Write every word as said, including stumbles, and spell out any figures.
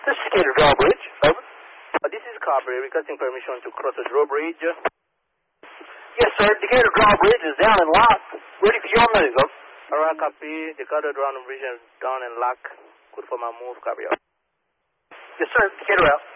This is Decatur Drawbridge. Over. Uh, this is Carberry requesting permission to cross the drawbridge. Yes, sir. Decatur Drawbridge is down and locked. Ready for your move. Over. All right, copy. Decatur Drawbridge is down and locked. Good for my move, copy. Yes, sir. Decatur out.